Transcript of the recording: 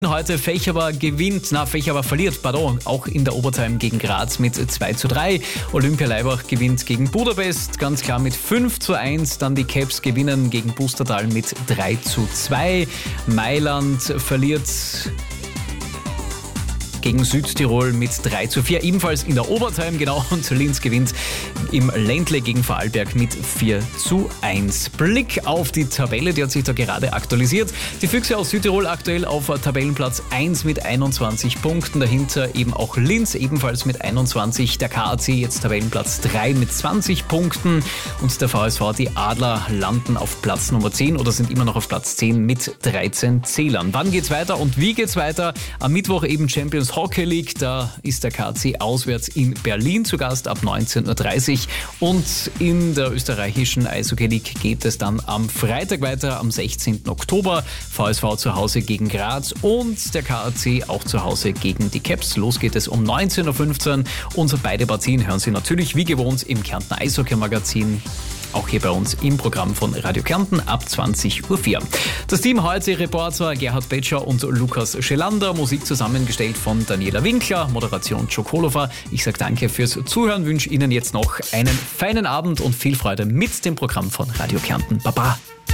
Heute Fächerber verliert, auch in der Overtime gegen Graz mit 2:3. Olympia Laibach gewinnt gegen Budapest, ganz klar mit 5:1. Dann die Caps gewinnen gegen Pustertal mit 3:2. Mailand verliert gegen Südtirol mit 3:4, ebenfalls in der Overtime, genau, und Linz gewinnt im Ländle gegen Vorarlberg mit 4:1. Blick auf die Tabelle, die hat sich da gerade aktualisiert. Die Füchse aus Südtirol aktuell auf Tabellenplatz 1 mit 21 Punkten, dahinter eben auch Linz, ebenfalls mit 21, der KAC jetzt Tabellenplatz 3 mit 20 Punkten und der VSV, die Adler, landen auf Platz Nummer 10 oder sind immer noch auf Platz 10 mit 13 Zählern. Wann geht's weiter und wie geht's weiter? Am Mittwoch eben Champions Hockey League, da ist der KAC auswärts in Berlin zu Gast ab 19:30 Uhr und in der österreichischen Eishockey League geht es dann am Freitag weiter, am 16. Oktober. VSV zu Hause gegen Graz und der KAC auch zu Hause gegen die Caps. Los geht es um 19:15 Uhr und beide Partien hören Sie natürlich wie gewohnt im Kärntner Eishockey Magazin. Auch hier bei uns im Programm von Radio Kärnten ab 20:04 Uhr. Das Team heute, Reporter Gerhard Betscher und Lukas Schelander, Musik zusammengestellt von Daniela Winkler, Moderation Joe Kolofer. Ich sage danke fürs Zuhören, wünsche Ihnen jetzt noch einen feinen Abend und viel Freude mit dem Programm von Radio Kärnten. Baba!